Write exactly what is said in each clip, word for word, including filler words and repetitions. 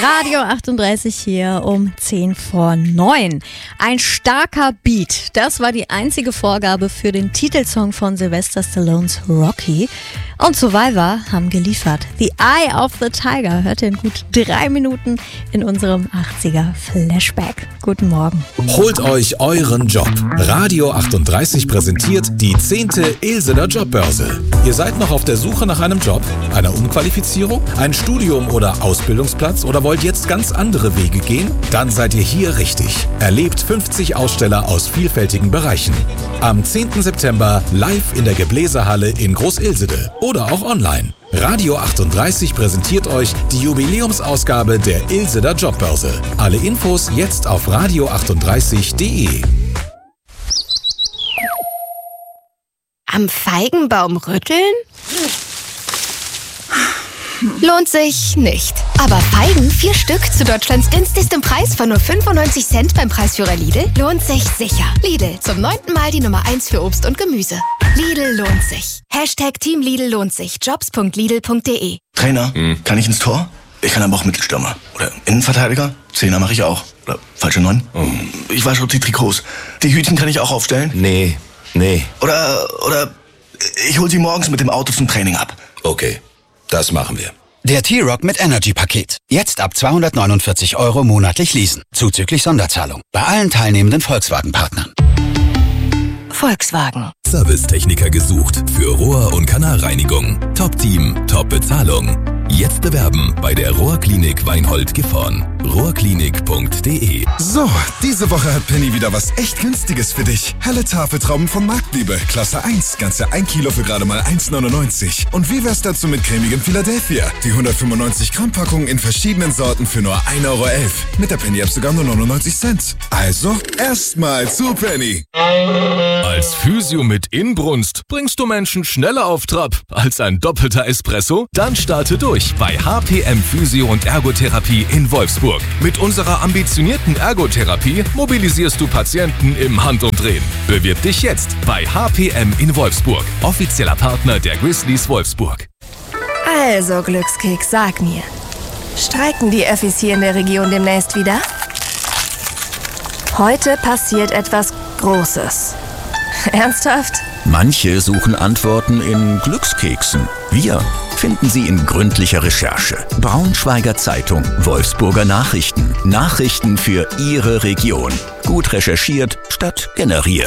Radio achtunddreißig hier um zehn vor neun. Ein starker Beat, das war die einzige Vorgabe für den Titelsong von Sylvester Stallones Rocky. Und Survivor haben geliefert. The Eye of the Tiger hört ihr in gut drei Minuten in unserem achtziger Flashback. Guten Morgen. Holt euch euren Job. Radio achtunddreißig präsentiert die zehnte Ilsener Jobbörse. Ihr seid noch auf der Suche nach einem Job, einer Umqualifizierung, ein Studium oder Ausbildungsplatz oder wollt jetzt ganz andere Wege gehen? Dann seid ihr hier richtig. Erlebt fünfzig Aussteller aus vielfältigen Bereichen. Am zehnten September live in der Gebläsehalle in Groß-Ilsede oder auch online. Radio achtunddreißig präsentiert euch die Jubiläumsausgabe der Ilsener Jobbörse. Alle Infos jetzt auf radio achtunddreißig punkt de. Am Feigenbaum rütteln? Lohnt sich nicht. Aber Feigen, vier Stück zu Deutschlands günstigstem Preis von nur fünfundneunzig Cent beim Preisführer Lidl, lohnt sich sicher. Lidl, zum neunten Mal die Nummer eins für Obst und Gemüse. Lidl lohnt sich. Hashtag Team Lidl lohnt sich. Jobs punkt lidl punkt de. Trainer, hm. kann ich ins Tor? Ich kann aber auch Mittelstürmer. Oder Innenverteidiger? Zehner mache ich auch. Oder falsche Neun? Oh. Ich wasche die Trikots. Die Hütchen kann ich auch aufstellen? Nee, nee. Oder, oder ich hol sie morgens mit dem Auto zum Training ab. Okay, das machen wir. Der T-Rock mit Energy-Paket. Jetzt ab zweihundertneunundvierzig Euro monatlich leasen. Zuzüglich Sonderzahlung. Bei allen teilnehmenden Volkswagen-Partnern. Volkswagen. Servicetechniker gesucht für Rohr- und Kanalreinigung. Top-Team, Top-Bezahlung. Jetzt bewerben bei der Rohrklinik Weinhold-Gifhorn. rohrklinik punkt de. So, diese Woche hat Penny wieder was echt Günstiges für dich. Helle Tafeltrauben von Marktliebe, Klasse eins, ganze ein Kilo für gerade mal eins neunundneunzig. Und wie wär's dazu mit cremigem Philadelphia? Die hundertfünfundneunzig Gramm Packung in verschiedenen Sorten für nur ein Euro elf. Mit der Penny-App sogar nur neunundneunzig Cent. Also, erstmal zu Penny. Als Physio mit Inbrunst bringst du Menschen schneller auf Trab als ein doppelter Espresso? Dann starte durch bei H P M Physio und Ergotherapie in Wolfsburg. Mit unserer ambitionierten Ergotherapie mobilisierst du Patienten im Handumdrehen. Bewirb dich jetzt bei H P M in Wolfsburg, offizieller Partner der Grizzlies Wolfsburg. Also, Glückskeks, sag mir. Streiken die Öffis hier in der Region demnächst wieder? Heute passiert etwas Großes. Ernsthaft? Manche suchen Antworten in Glückskeksen. Wir finden sie in gründlicher Recherche. Braunschweiger Zeitung, Wolfsburger Nachrichten. Nachrichten für Ihre Region. Gut recherchiert statt generiert.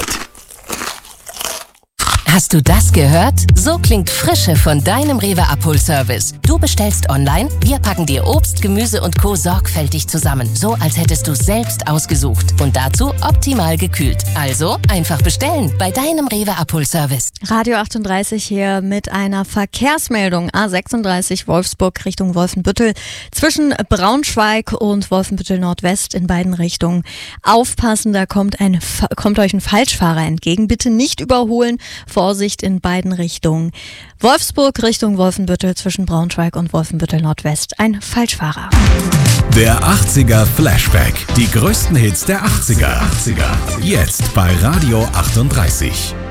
Hast du das gehört? So klingt Frische von deinem Rewe Abholservice. Du bestellst online, wir packen dir Obst, Gemüse und Co. sorgfältig zusammen. So, als hättest du es selbst ausgesucht. Und dazu optimal gekühlt. Also einfach bestellen bei deinem Rewe Abholservice. Radio achtunddreißig hier mit einer Verkehrsmeldung. A sechsunddreißig Wolfsburg Richtung Wolfenbüttel. Zwischen Braunschweig und Wolfenbüttel Nordwest in beiden Richtungen. Aufpassen, da kommt, ein, kommt euch ein Falschfahrer entgegen. Bitte nicht überholen. Vorsicht in beiden Richtungen. Wolfsburg Richtung Wolfenbüttel zwischen Braunschweig und Wolfenbüttel Nordwest. Ein Falschfahrer. Der achtziger Flashback. Die größten Hits der achtziger. Jetzt bei Radio achtunddreißig.